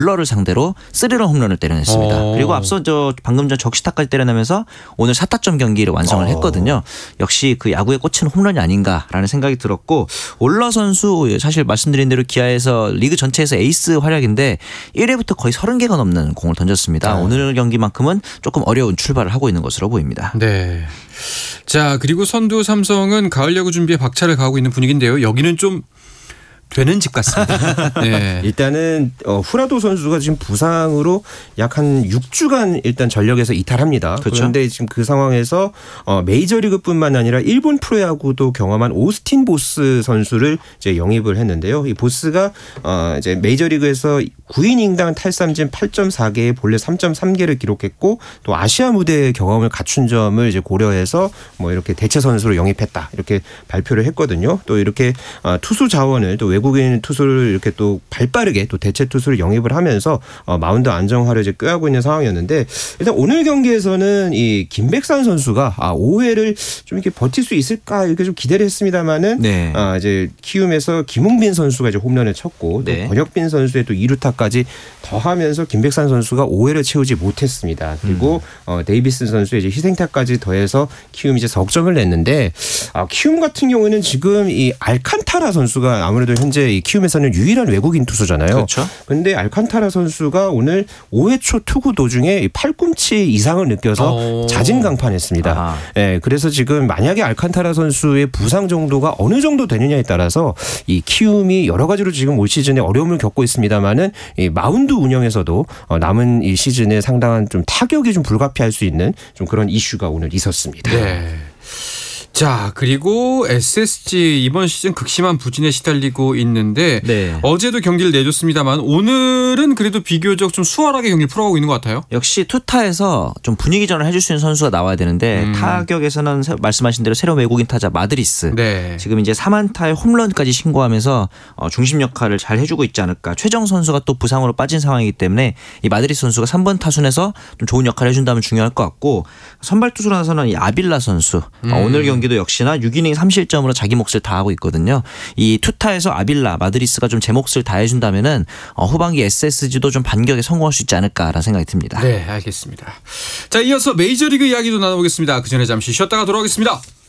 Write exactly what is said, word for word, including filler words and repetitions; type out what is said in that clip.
러를 상대로 쓰리런 홈런을 때려냈습니다. 어. 그리고 앞서 저 방금 전 적시타까지 때려내면서 오늘 사 타점 경기를 완성을 어. 했거든요. 역시 그 야구에 꽂힌 홈런이 아닌가라는 생각이 들었고 올러 선수 사실 말씀드린 대로 기아에서 리그 전체에서 에이스 활약인데 일 회부터 거의 서른 개가 넘는 공을 던졌습니다. 네. 오늘 경기만큼은 조금 어려운 출발을 하고 있는 것으로 보입니다. 네. 자, 그리고 선두 삼성은 가을 야구 준비에 박차를 가하고 있는 분위기인데요. 여기는 좀 되는 집 같습니다. 네. 일단은 어, 후라도 선수가 지금 부상으로 약 한 육 주간 일단 전력에서 이탈합니다. 그렇죠. 그런데 지금 그 상황에서 어, 메이저리그뿐만 아니라 일본 프로야구도 경험한 오스틴 보스 선수를 이제 영입을 했는데요. 이 보스가 어, 이제 메이저리그에서 구 이닝당 탈삼진 팔 점 사 개에 볼넷 삼 점 삼 개를 기록했고 또 아시아 무대의 경험을 갖춘 점을 이제 고려해서 뭐 이렇게 대체 선수로 영입했다 이렇게 발표를 했거든요. 또 이렇게 어, 투수 자원을 또 외국인 투수를 이렇게 또 발빠르게 또 대체 투수를 영입을 하면서 어, 마운드 안정화를 이제 꾀하고 있는 상황이었는데 일단 오늘 경기에서는 이 김백산 선수가 아, 오 회를 좀 이렇게 버틸 수 있을까 이렇게 좀 기대를 했습니다만은 네. 아, 이제 키움에서 김홍빈 선수가 이제 홈런을 쳤고 또 네. 권혁빈 선수의 또 이 루타까지 더하면서 김백산 선수가 오 회를 채우지 못했습니다. 그리고 음. 어, 데이비스 선수의 이제 희생타까지 더해서 키움이 이제 석점을 냈는데 아, 키움 같은 경우에는 지금 이 알칸타라 선수가 아무래도 현재 이 키움에서는 유일한 외국인 투수잖아요. 그렇죠. 그런데 알칸타라 선수가 오늘 오 회 초 투구 도중에 팔꿈치 이상을 느껴서 오. 자진강판했습니다. 아하. 예, 그래서 지금 만약에 알칸타라 선수의 부상 정도가 어느 정도 되느냐에 따라서 이 키움이 여러 가지로 지금 올 시즌에 어려움을 겪고 있습니다만은 이 마운드 운영에서도 남은 이 시즌에 상당한 좀 타격이 좀 불가피할 수 있는 좀 그런 이슈가 오늘 있었습니다. 네. 자, 그리고 에스에스지 이번 시즌 극심한 부진에 시달리고 있는데 네. 어제도 경기를 내줬습니다만 오늘은 그래도 비교적 좀 수월하게 경기를 풀어가고 있는 것 같아요. 역시 투타에서 좀 분위기 전을 해줄 수 있는 선수가 나와야 되는데 음. 타격에서는 말씀하신 대로 새로운 외국인 타자 마드리스 네. 지금 이제 삼 안타의 홈런까지 신고하면서 중심 역할을 잘 해주고 있지 않을까. 최정 선수가 또 부상으로 빠진 상황이기 때문에 이 마드리스 선수가 삼 번 타순에서 좀 좋은 역할을 해준다면 중요할 것 같고 선발 투수로 나서는 이 아빌라 선수 음. 오늘 경기도 역시나 육 이닝 삼 실점으로 자기 몫을 다하고 있거든요. 이 투타에서 아빌라 마드리스가 좀 제 몫을 다해준다면은 후반기 에스에스지도 좀 반격에 성공할 수 있지 않을까라는 생각이 듭니다. 네, 알겠습니다. 자, 이어서 메이저리그 이야기도 나눠보겠습니다. 그 전에 잠시 쉬었다가 돌아오겠습니다.